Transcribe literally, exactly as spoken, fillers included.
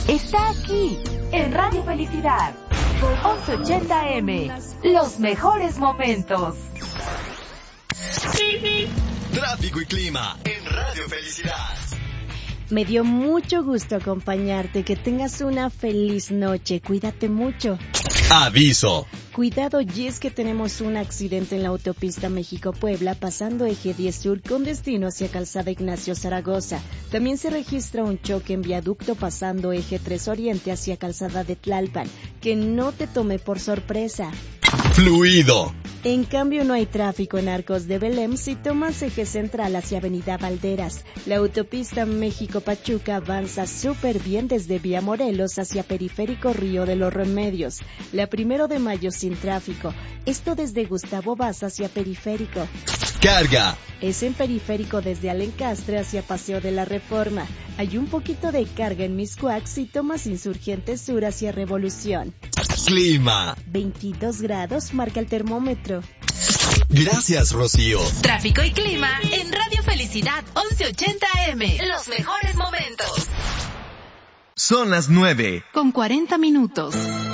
está aquí, en Radio Felicidad. once ochenta eme, los mejores momentos. Tráfico y clima en Radio Felicidad. Me dio mucho gusto acompañarte, que tengas una feliz noche, cuídate mucho. Aviso. Cuidado, y es que tenemos un accidente en la autopista México-Puebla pasando eje diez sur con destino hacia Calzada Ignacio Zaragoza. También se registra un choque en viaducto pasando eje tres oriente hacia Calzada de Tlalpan. Que no te tome por sorpresa. Fluido. En cambio, no hay tráfico en Arcos de Belém si tomas eje central hacia Avenida Valderas. La autopista México-Pachuca avanza súper bien desde Vía Morelos hacia Periférico Río de los Remedios. La Primero de Mayo sin tráfico. Esto desde Gustavo Vaz hacia Periférico. Carga. Es en Periférico desde Alencastre hacia Paseo de la Reforma. Hay un poquito de carga en Miscuac si tomas Insurgente Sur hacia Revolución. Clima. veintidós grados marca el termómetro. Gracias, Rocío. Tráfico y clima en Radio Felicidad once ochenta eme. Los mejores momentos. Son las nueve. Con cuarenta minutos.